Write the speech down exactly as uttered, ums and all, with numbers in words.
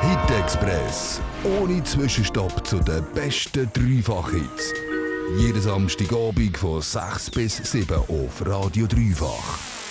Hit-Express. Ohne Zwischenstopp zu den besten Dreifach-Hits. Jeden Samstagabend von sechs bis sieben auf Radio Dreifach.